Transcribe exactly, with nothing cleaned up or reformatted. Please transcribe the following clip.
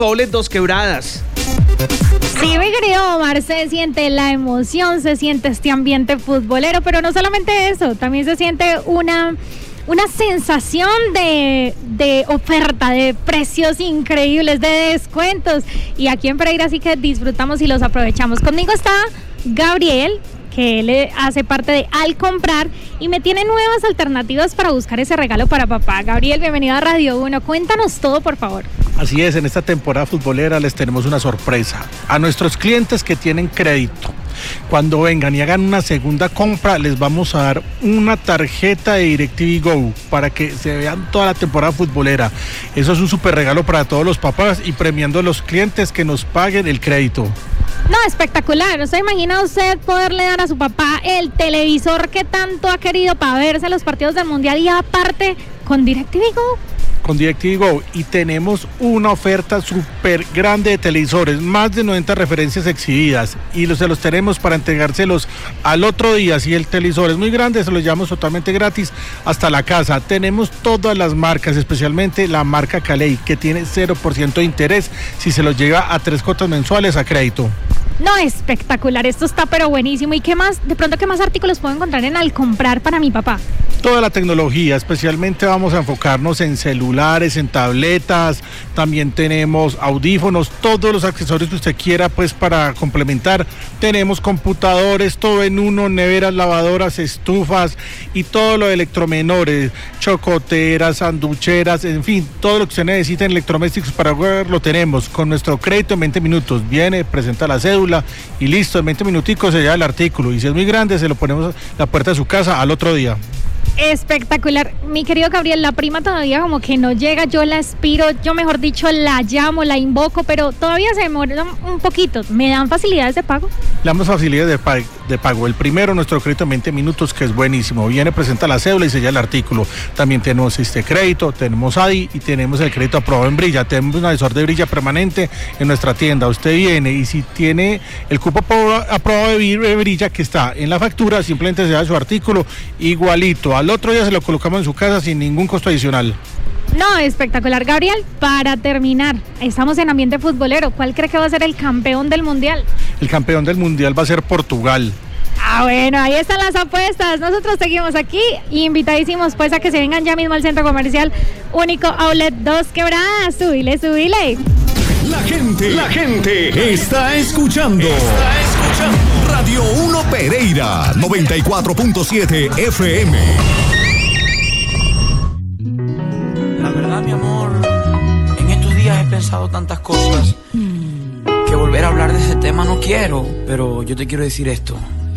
Outlet Dos Quebradas. Sí, mi querido Omar, se siente la emoción, se siente este ambiente futbolero, pero no solamente eso, también se siente una, una sensación de, de oferta, de precios increíbles, de descuentos. Y aquí en Pereira sí que disfrutamos y los aprovechamos. Conmigo está Gabriel, que él hace parte de Al Comprar y me tiene nuevas alternativas para buscar ese regalo para papá. Gabriel, bienvenido a Radio uno. Cuéntanos todo, por favor. Así es, en esta temporada futbolera les tenemos una sorpresa. A nuestros clientes que tienen crédito, cuando vengan y hagan una segunda compra, les vamos a dar una tarjeta de DirecTV Go para que se vean toda la temporada futbolera. Eso es un súper regalo para todos los papás y premiando a los clientes que nos paguen el crédito. No, espectacular. ¿No se imagina usted poderle dar a su papá el televisor que tanto ha querido para verse los partidos del Mundial y aparte con DirecTV Go? Con DirecTV Go, y tenemos una oferta súper grande de televisores, más de noventa referencias exhibidas, y los, se los tenemos para entregárselos al otro día. Si el televisor es muy grande, se los llevamos totalmente gratis hasta la casa. Tenemos todas las marcas, especialmente la marca Calei, que tiene cero por ciento de interés si se los llega a tres cuotas mensuales a crédito. No, espectacular, esto está pero buenísimo. ¿Y qué más, de pronto, qué más artículos puedo encontrar en Al Comprar para mi papá? Toda la tecnología, especialmente vamos a enfocarnos en celulares, en tabletas, también tenemos audífonos, todos los accesorios que usted quiera pues para complementar. Tenemos computadores, todo en uno, neveras, lavadoras, estufas y todo lo de electromenores, chocoteras, sanducheras, en fin, todo lo que usted necesita en electrodomésticos para hogar lo tenemos con nuestro crédito en veinte minutos. Viene, presenta la cédula y listo, en veinte minuticos se lleva el artículo, y si es muy grande se lo ponemos a la puerta de su casa al otro día. Espectacular, mi querido Gabriel, la prima todavía como que no llega, yo la aspiro, yo mejor dicho la llamo, la invoco, pero todavía se demora un poquito. ¿Me dan facilidades de pago? Le damos facilidades de, pa- de pago. El primero, nuestro crédito en veinte minutos, que es buenísimo. Viene, presenta la cédula y sella el artículo. También tenemos este crédito, tenemos A D I y tenemos el crédito aprobado en Brilla. Tenemos un asesor de Brilla permanente en nuestra tienda. Usted viene y si tiene el cupo aprobado de Brilla que está en la factura, simplemente se da su artículo igualito. Al otro día se lo colocamos en su casa sin ningún costo adicional. No, espectacular. Gabriel, para terminar, estamos en ambiente futbolero. ¿Cuál cree que va a ser el campeón del Mundial? El campeón del Mundial va a ser Portugal. Ah, bueno, ahí están las apuestas. Nosotros seguimos aquí, invitadísimos pues a que se vengan ya mismo al centro comercial Único Outlet Dos Quebradas. Subile, subile. La gente, la gente está escuchando. Está escuchando Radio uno Pereira, noventa y cuatro punto siete F M. La verdad, mi amor, en estos días he pensado tantas cosas que volver a hablar de ese tema no quiero, pero yo te quiero decir esto.